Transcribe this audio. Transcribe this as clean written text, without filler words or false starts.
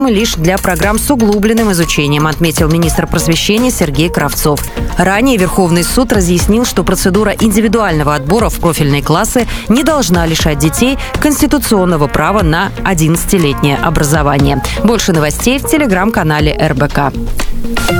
лишь для программ с углубленным изучением, отметил министр просвещения Сергей Кравцов. Ранее Верховный суд разъяснил, что процедура индивидуального отбора в профильные классы не должна лишать детей конституционного права на 11-летнее образование. Больше новостей в телеграм-канале РБК.